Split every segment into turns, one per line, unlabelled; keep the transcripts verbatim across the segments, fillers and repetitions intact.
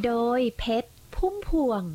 โดยเพชรพุ่มพวง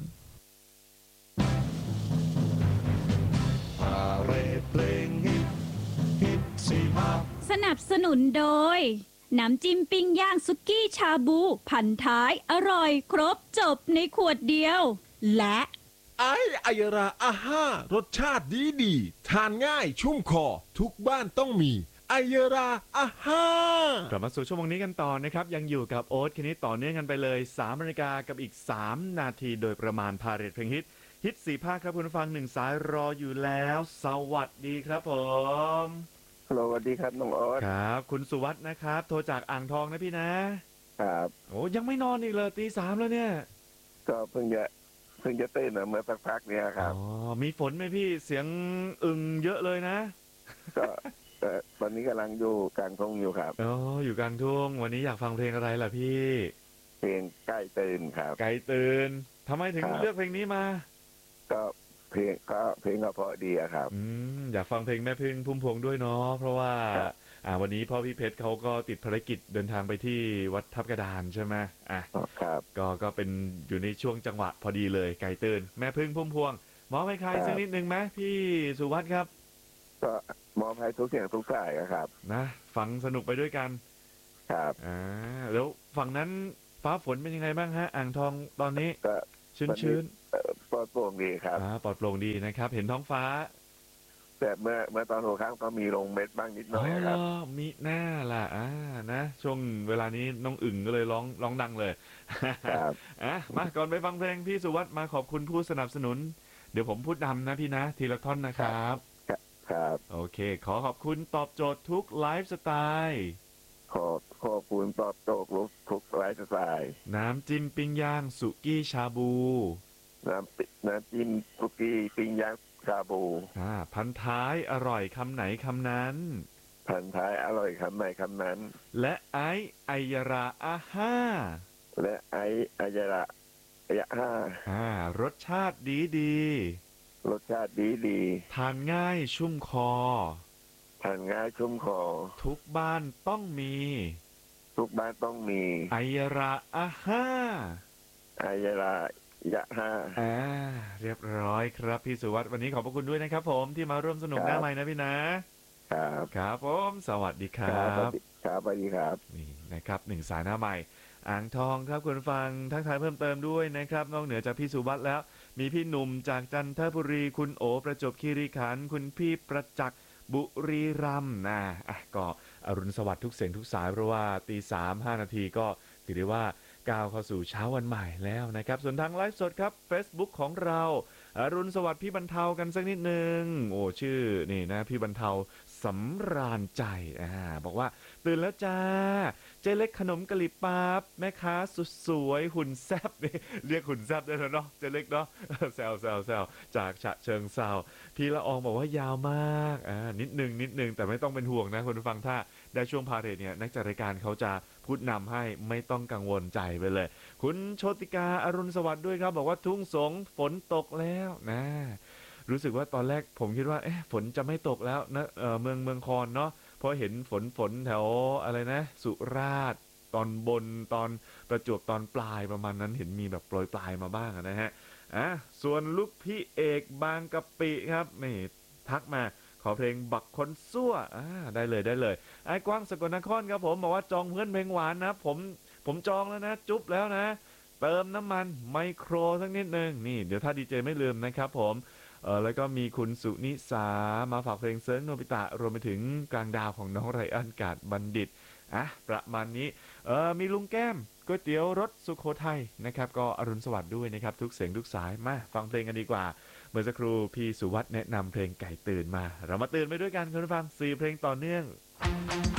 พาเรดเพลงฮิตฮิตสี่มา
สนับสนุนโดยน้ำจิ้มปิ้งย่างสุกี้ชาบูพันท้ายอร่อยครบจบในขวดเดียวและ
ไอไอยราอาห้ารสชาติดีดีทานง่ายชุ่มคอทุกบ้านต้องมีไอยราอาห้าก
ลับมาสู่ชั่วโมงนี้กันต่อนะครับยังอยู่กับโอ๊ตคณิตต่อเนื่องกันไปเลยสามนาฬิกากับอีกสามนาทีโดยประมาณพาเรทเพลงฮิตฮิตสี่ภาคครับคุณผู้ฟังหนึ่งสายรออยู่แล้วสวัสดีครับผม
สวัสดีครับน้องโอ๊ต
ครับคุณสุวัฒน์นะครับโทรจากอ่างทองนะพี่นะครับโอ้ยังไม่นอนอีกเลยตีสามแล้วเนี่ย
ก็เพิ่งจะเพิ่งจะตื่นเมื่อสักพักเนี้ยครับ
อ๋อมีฝนไหมพี่เสียงอึ่งเยอะเลยนะ
ก็ตอนนี้กำลังอยู่กลางทุ่งอยู่ครับ
อ๋ออยู่กลางทุ่งวันนี้อยากฟังเพลงอะไรล่ะพี่
เพลงใกล้ตื่นครับ
ใกล้ตื่นทำไมถึงเลือกเพลงนี้มา
ก็เพลงก็เพลงก็เพราะดีครับ
อืมอยากฟังเพลงแม่พึ่งพุ่มพวงด้วยเนาะเพราะว่าอ่าวันนี้พ่อพี่เพชรเขาก็ติดภารกิจเดินทางไปที่วัดทับกระดานใช่ไหมอ่ะ
ครับ
ก็ก็เป็นอยู่ในช่วงจังหวะพอดีเลยไก่ตื่นแม่พึ่งพุ่มพวงมอบให้ใครสักนิดนึงไหมพี่สุวัฒน์ครับ
ก็มอบให้ทุกเสียงทุกสายครับ
นะฟังสนุกไปด้วยกัน
ครับ
อ่าแล้วฝั่งนั้นฟ้าฝนเป็นยังไงบ้างฮะอ่างทองตอนนี้
ก็
ชื้นชื้น
ปลอดโปร่งดีครับ
อ่าปลอดโปร่งดีนะครับเห็นท้องฟ้า
แต่เมื่อเมื่อตอนหัวค่ำก็มีลงเม็ดบ้างนิดหน่อยครับ
มีหน้าล่ะอ่านะช่วงเวลานี้น้องอึ่งก็เลยร้องร้องดังเลย
ครับ
อ่ะมาก่อนไปฟังเพลงพี่สุวัฒน์มาขอบคุณผู้สนับสนุนเดี๋ยวผมพูดนำนะพี่นะทีละท่อนนะครับ
ครับ
โอเคขอขอบคุณตอบโจทย์ทุกไลฟ์สไตล์
ขอขอบคุณตอบโจทย์ทุกไลฟ์สไตล์
น้ำจิ้มปิ้งย่างสุกี้ชาบู
น้ำน้ำจิ้มสุกี้ปิ้งย่างชาบู
อ่าพันท้ายอร่อยคำไหนคำนั้น
พันท้ายอร่อยคำไหนคำนั้น
และไอไอยราอาห้า
และไอไอยราอายะห้า
อ่ารสชาติดีดี
รสชาติดีดี
ทานง่ายชุ่มคอ
ทานง่ายชุ่มคอ
ทุกบ้านต้องมี
ทุกบ้านต้องมี
ไอยราอาห้า
ไอยรายะห้า
อ่าเรียบร้อยครับพี่สุวัฒน์วันนี้ขอบพระคุณด้วยนะครับผมที่มาร่วมสนุกหน้าใหม่นะพี่นะครับครับผมสวัสดีครับ
ครับสวัสดีครับ
นี่นะครับหนึ่งสายหน้าใหม่อ่างทองครับคุณฟังทักทายเพิ่มเติมด้วยนะครับนอกเหนือจากพี่สุวัฒน์แล้วมีพี่หนุ่มจากจันทบุรีคุณโอประจวบคีรีขันธ์คุณพี่ประจักษ์บุรีรัมย์นะอ่ะก็อรุณสวัสดิ์ทุกเสียงทุกสายเพราะว่าตีสามห้านาทีก็ถือได้ว่าก้าวเข้าสู่เช้าวันใหม่แล้วนะครับส่วนทางไลฟ์สดครับ Facebook ของเราอรุณสวัสดิ์พี่บรรเทากันสักนิดนึงโอ้ชื่อนี่นะพี่บรรเทาสำราญใจอ่าบอกว่าตื่นแล้วจ้าเจ๊เล็กขนมกะหรี่ปั๊บแม่ค้าสุดสวยหุ่นแซบนี่เรียกหุ่นแซบได้แล้วเนาะเจ๊เล็กเนาะแซวแซวแซวจากฉะเชิงเซาพี่ละอองบอกว่ายาวมากอ่านิดนึงนิดนึงแต่ไม่ต้องเป็นห่วงนะคุณผู้ฟังถ้าได้ช่วงพาเรทเนี่ยนักจัดรายการเขาจะพูดนำให้ไม่ต้องกังวลใจไปเลยคุณโชติกาอรุณสวัสดิ์ด้วยครับบอกว่าทุ่งสงฝนตกแล้วนะรู้สึกว่าตอนแรกผมคิดว่าเอ๊ะฝนจะไม่ตกแล้วนะเออเมืองเมืองคอนเนาะเพราะเห็นฝนฝนแถวอะไรนะสุราษฎร์ตอนบนตอนประจวบตอนปลายประมาณนั้นเห็นมีแบบโปรยปลายมาบ้างนะฮะอ่ะส่วนลูกพี่เอกบางกะปิครับนี่ทักมาขอเพลงบักคนซั่วอ่าได้เลยได้เลยไอ้กว้างสกลนครครับผมบอกว่าจองเพื่อนเพลงหวานนะผมผมจองแล้วนะจุ๊บแล้วนะเติมน้ำมันไมโครสักนิดนึงนี่เดี๋ยวถ้าดีเจไม่ลืมนะครับผมเออแล้วก็มีคุณสุนิสามาฝากเพลงเซิร์งโนบิตะรวมไปถึงกลางดาวของน้องไรอันกาดบัณฑิตอ่ะประมาณนี้เออมีลุงแก้มก๋วยเตี๋ยวรสสุโขทัยนะครับก็อรุณสวัสดิ์ด้วยนะครับทุกเสียงทุกสายมาฟังเพลงกันดีกว่าเมื่อสักครู่พี่สุวัฒน์แนะนำเพลงไก่ตื่นมาเรามาตื่นไปด้วยกันคุณผู้ฟังสี่เพลงต่อเนื่อง